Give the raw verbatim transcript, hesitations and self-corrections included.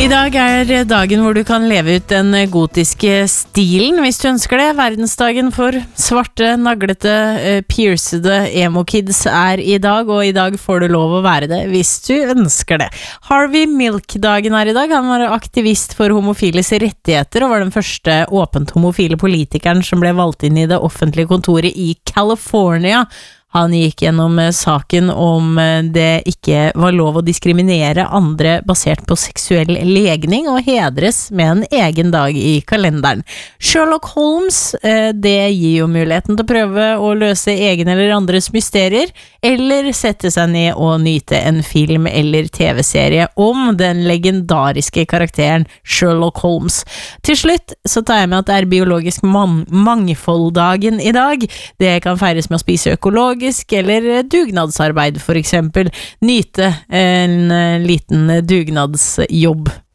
I dag er dagen hvor du kan leve ut den gotiske stilen, hvis du ønsker det. Verdensdagen for svarte, naglete, piercede emo-kids er i dag, og i dag får du lov å være det hvis du ønsker det. Harvey Milk-dagen er i dag. Han var aktivist for homofiles rettigheter, og var den første åpent homofile politikeren som ble valgt inn i det offentlige kontoret i California. Han gikk gjennom saken om det ikke var lov å diskriminere andre basert på seksuell legning og hedres med en egen dag i kalenderen. Sherlock Holmes, det gir jo muligheten til å prøve å løse egen eller andres mysterier, eller sette seg ned og nyte en film eller tv-serie om den legendariske karakteren Sherlock Holmes. Til slutt så tar jeg med at det er biologisk man- mangfolddagen i dag. Det kan feires med å spise økologisk eller dugnadsarbeid for eksempel. Nyte en liten dugnadsjobb